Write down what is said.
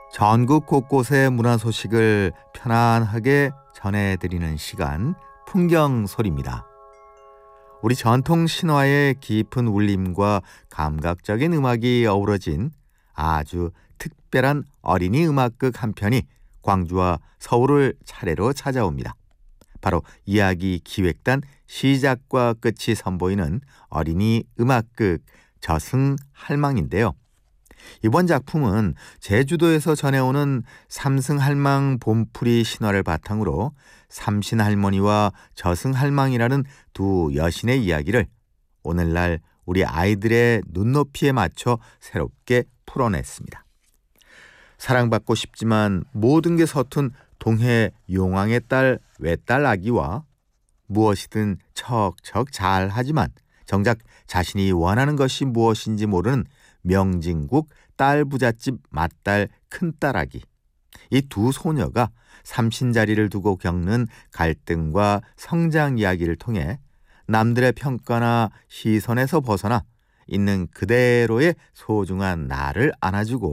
전국 곳곳의 문화 소식을 편안하게 전해드리는 시간, 풍경소리입니다. 우리 전통 신화의 깊은 울림과 감각적인 음악이 어우러진 아주 특별한 어린이 음악극 한 편이 광주와 서울을 차례로 찾아옵니다. 바로 이야기 기획단 시작과 끝이 선보이는 어린이 음악극 저승할망인데요. 이번 작품은 제주도에서 전해오는 삼승할망 봄풀이 신화를 바탕으로 삼신할머니와 저승할망이라는 두 여신의 이야기를 오늘날 우리 아이들의 눈높이에 맞춰 새롭게 풀어냈습니다. 사랑받고 싶지만 모든 게 서툰 동해 용왕의 딸 외딸 아기와 무엇이든 척척 잘하지만 정작 자신이 원하는 것이 무엇인지 모르는 명진국 딸 부잣집 맏딸 큰딸아기, 이 두 소녀가 삼신자리를 두고 겪는 갈등과 성장 이야기를 통해 남들의 평가나 시선에서 벗어나 있는 그대로의 소중한 나를 안아주고